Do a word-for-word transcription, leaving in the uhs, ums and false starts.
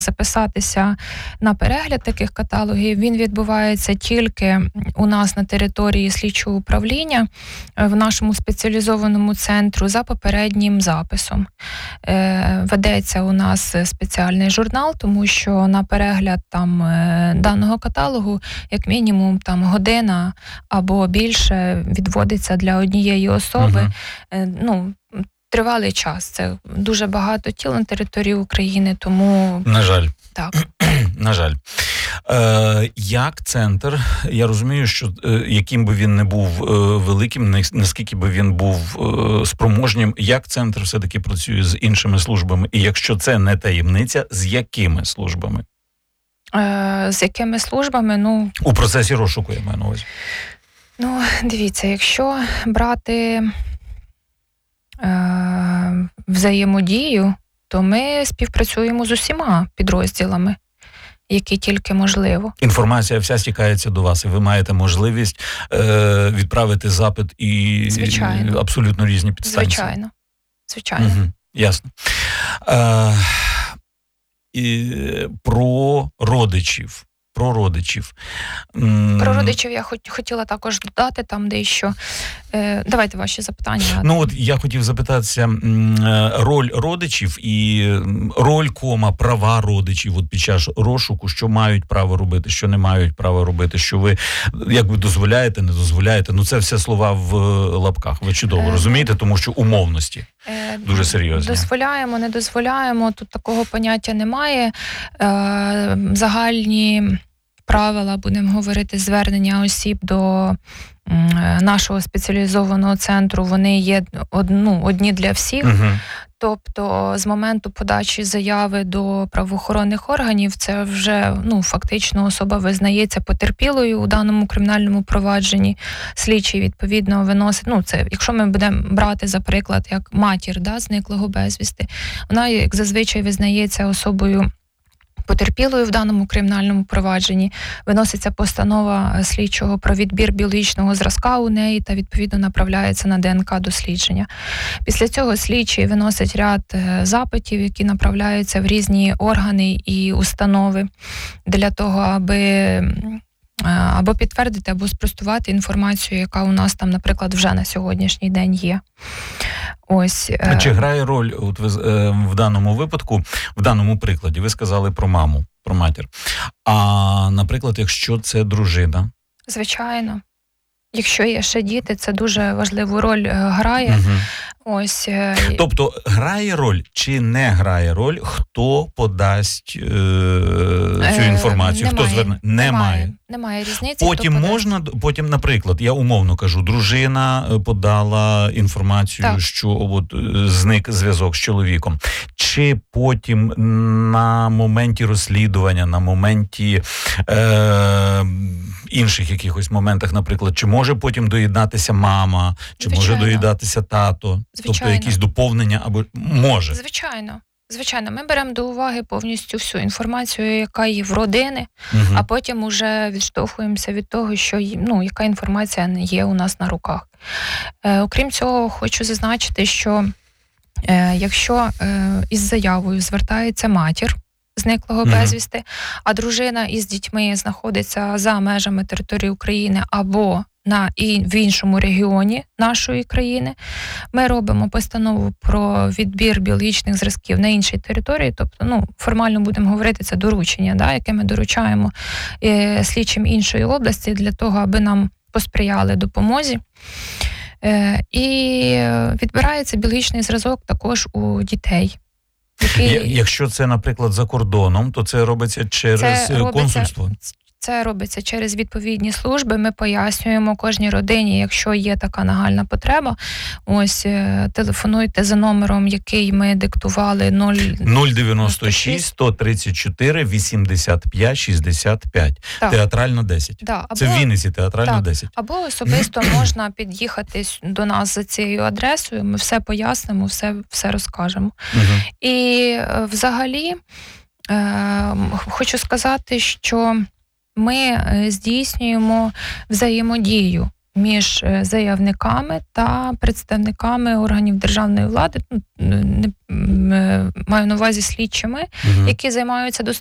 записатися на перегляд таких каталогів, він відбувається тільки у нас на території слідчого управління, в нашому спеціалізованому центру за попереднім записом. Ведеться у нас спеціальний журнал, тому що на перегляд там даного каталогу як мінімум там година або більше відводиться для однієї особи. Угу. Ну, тривалий час. Це дуже багато тіл на території України, тому... На жаль. Так. На жаль. Е, як центр, я розумію, що е, яким би він не був е, великим, наскільки би він був е, спроможнім, як центр все-таки працює з іншими службами? І якщо це не таємниця, з якими службами? Е, з якими службами? Ну... У процесі розшуку, я маю на увазі. Ну, дивіться, якщо брати... взаємодію, то ми співпрацюємо з усіма підрозділами, які тільки можливо. Інформація вся стікається до вас, і ви маєте можливість е, відправити запит і Звичайно. абсолютно різні підстанції. Звичайно. Звичайно. Угу. Ясно. Е, і про родичів. Про родичів. Про родичів я хот, хотіла також додати там дещо. Е, давайте ваші запитання. Ну от я хотів запитатися, роль родичів і роль, кома, права родичів от під час розшуку, що мають право робити, що не мають права робити, що ви, як ви дозволяєте, не дозволяєте. Ну це все слова в лапках. Ви чудово е, розумієте, тому що умовності е, дуже серйозні. Дозволяємо, не дозволяємо, тут такого поняття немає. Е, загальні правила, будемо говорити, звернення осіб до нашого спеціалізованого центру, вони є ну, одні для всіх. Угу. Тобто з моменту подачі заяви до правоохоронних органів це вже ну, фактично особа визнається потерпілою у даному кримінальному провадженні. Слідчий, відповідно, виносить, ну це, якщо ми будемо брати, за приклад, як матір да, зниклого безвісти, вона, як зазвичай, визнається особою потерпілою в даному кримінальному провадженні, виноситься постанова слідчого про відбір біологічного зразка у неї та відповідно направляється на ДНК дослідження. Після цього слідчий виносить ряд запитів, які направляються в різні органи і установи для того, аби або підтвердити, або спростувати інформацію, яка у нас там, наприклад, вже на сьогоднішній день є. Ось. А чи грає роль от ви, в даному випадку, в даному прикладі, ви сказали про маму, про матір. А, наприклад, якщо це дружина? Звичайно. Якщо є ще діти, це дуже важливу роль грає. Угу. Ось. Тобто грає роль чи не грає роль, хто подасть е, цю інформацію, е, хто зверне? Немає. Немає. Немає різниці. Потім можна, потім, наприклад, я умовно кажу, дружина подала інформацію, так, що от зник зв'язок з чоловіком. Чи потім на моменті розслідування, на моменті е, інших якихось моментах, наприклад, чи може потім доєднатися мама, чи Звичайно. може доєднатися тато? Звичайно. Тобто якісь доповнення або може? Звичайно. Звичайно, ми беремо до уваги повністю всю інформацію, яка є в родини, угу, а потім уже відштовхуємося від того, що ну, яка інформація є у нас на руках. Е, окрім цього, хочу зазначити, що е, якщо е, із заявою звертається матір зниклого угу. безвісти, а дружина із дітьми знаходиться за межами території України або на і в іншому регіоні нашої країни, ми робимо постанову про відбір біологічних зразків на іншій території, тобто, ну, формально будемо говорити, це доручення, да, яке ми доручаємо е, слідчим іншої області для того, аби нам посприяли допомозі. Е, і відбирається біологічний зразок також у дітей. Який... Якщо це, наприклад, за кордоном, то це робиться через це консульство? Робиться... Це робиться через відповідні служби. Ми пояснюємо кожній родині, якщо є така нагальна потреба. Ось телефонуйте за номером, який ми диктували нуль дев'яносто шість сто тридцять чотири вісімдесят п'ять шістдесят п'ять. Так. Театральна десять. Да, або, це в Вінниці, Театральна так, десять. Або особисто можна під'їхати до нас за цією адресою. Ми все пояснимо, все, все розкажемо. Угу. І взагалі е, хочу сказати, що ми здійснюємо взаємодію між заявниками та представниками органів державної влади, ну, не, маю на увазі слідчими, Мгм. які займаються